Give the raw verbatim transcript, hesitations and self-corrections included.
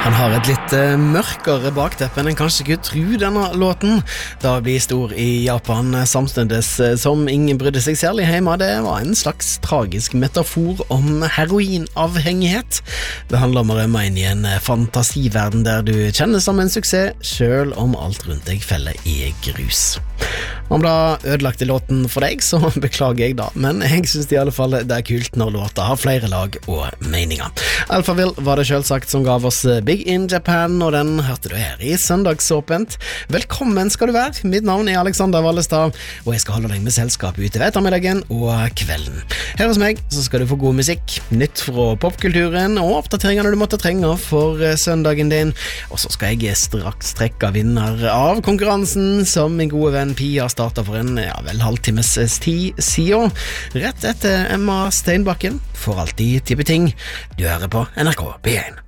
Han har et litt uh, mørkere bakteppe enn en kanskje ikke tro denne låten. Da blir stor i Japan samstendes uh, som ingen brydde seg særlig hjemme. Det var en slags tragisk metafor om heroinavhengighet. Det handler om å rømme inn i en uh, fantasiverden der du kjenner som en suksess, selv om alt rundt deg feller i grus. Om det ødelagte låten for deg, så beklager jeg da, men jeg synes i alle fall det er kult når låta har flere lag og meninger. Alphaville var det selvsagt som gav oss Big in Japan, og den hørte du her i Søndagsåpent. Velkommen skal du være, mitt navn er Alexander Wallestad, og jeg skal holde deg med selskap utover ettermiddagen og kvelden. Her hos meg så skal du få god musikk, nytt fra popkulturen og oppdateringene du måtte trenge for søndagen din, og så skal jeg straks trekke vinner av konkurransen som min gode venn Pia startet for en ja, vel halvtimes tid siden, rett etter Emma Steinbakken for alltid type ting. Du hører på N R K P én.